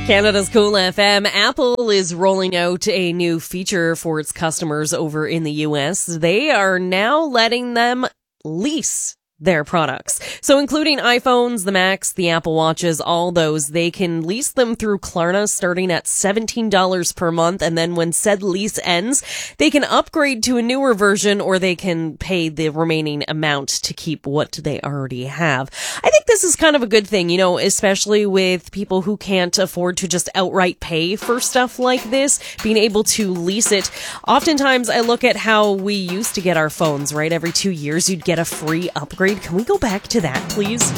Canada's Cool FM. Apple is rolling out a new feature for its customers over in the US. They are now letting them lease their products. So including iPhones, the Macs, the Apple Watches, all those, they can lease them through Klarna starting at $17 per month. And then when said lease ends, they can upgrade to a newer version or they can pay the remaining amount to keep what they already have. I think this is kind of a good thing, you know, especially with people who can't afford to just outright pay for stuff like this, being able to lease it. Oftentimes I look at how we used to get our phones, right? Every 2 years you'd get a free upgrade. Can we go back to that, please?